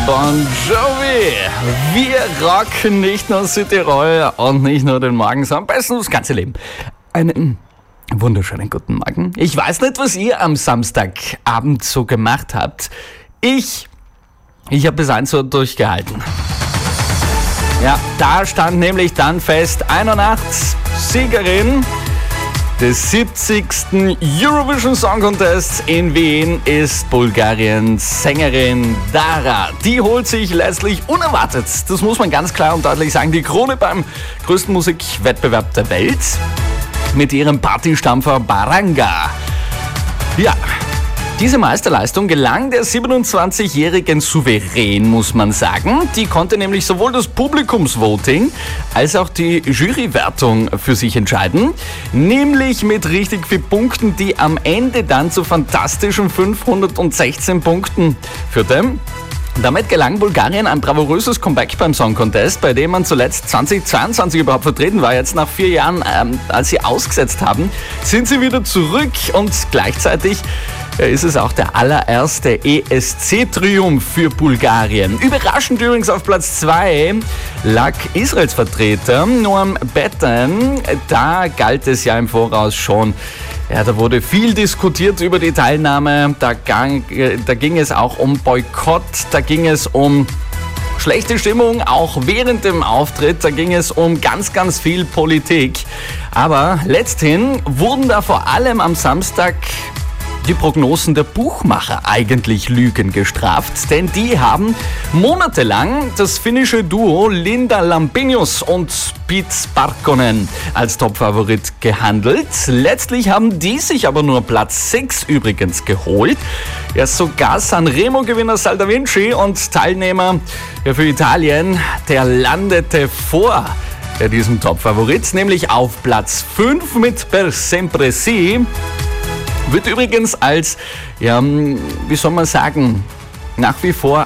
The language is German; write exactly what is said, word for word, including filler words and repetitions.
Bon Jovi. Wir rocken nicht nur Südtirol und nicht nur den Morgen, sondern bestens das ganze Leben. Einen wunderschönen guten Morgen. Ich weiß nicht, was ihr am Samstagabend so gemacht habt. Ich, ich habe bis eins Uhr durchgehalten. Ja, da stand nämlich dann fest, einer Nachts Siegerin des siebzigsten Eurovision Song Contests in Wien ist Bulgariens Sängerin Dara. Die holt sich letztlich unerwartet, das muss man ganz klar und deutlich sagen, die Krone beim größten Musikwettbewerb der Welt mit ihrem Partystampfer Baranga. Ja, diese Meisterleistung gelang der siebenundzwanzigjährigen souverän, muss man sagen. Die konnte nämlich sowohl das Publikumsvoting als auch die Jurywertung für sich entscheiden. Nämlich mit richtig vielen Punkten, die am Ende dann zu fantastischen fünfhundertsechzehn Punkten führte. Damit gelang Bulgarien ein bravouröses Comeback beim Song Contest, bei dem man zuletzt zweitausendzweiundzwanzig überhaupt vertreten war. Jetzt nach vier Jahren, ähm, als sie ausgesetzt haben, sind sie wieder zurück und gleichzeitig ist es auch der allererste E S C-Triumph für Bulgarien. Überraschend übrigens auf Platz zwei lag Israels Vertreter Noam Betten. Da galt es ja im Voraus schon. Ja, da wurde viel diskutiert über die Teilnahme. Da, gang, da ging es auch um Boykott, da ging es um schlechte Stimmung, auch während dem Auftritt. Da ging es um ganz, ganz viel Politik. Aber letzthin wurden da vor allem am Samstag die Prognosen der Buchmacher eigentlich Lügen gestraft, denn die haben monatelang das finnische Duo Linda Lampenius und Pete Sparkkonen als Topfavorit gehandelt. Letztlich haben die sich aber nur Platz sechs übrigens geholt. Ja, sogar Sanremo-Gewinner Sal da Vinci und Teilnehmer ja, für Italien, der landete vor ja, diesem Topfavorit, nämlich auf Platz fünf mit Per Sempre Si. Wird übrigens als, ja, wie soll man sagen, nach wie vor